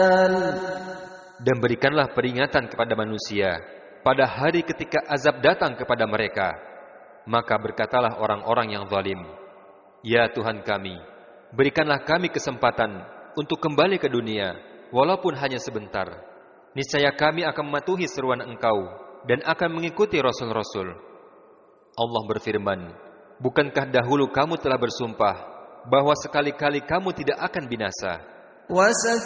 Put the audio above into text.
Dan berikanlah peringatan kepada manusia pada hari ketika azab datang kepada mereka. Maka berkatalah orang-orang yang zalim, "Ya Tuhan kami, berikanlah kami kesempatan untuk kembali ke dunia, walaupun hanya sebentar. Niscaya kami akan mematuhi seruan Engkau dan akan mengikuti Rasul-Rasul." Allah berfirman, "Bukankah dahulu kamu telah bersumpah bahwa sekali-kali kamu tidak akan binasa?"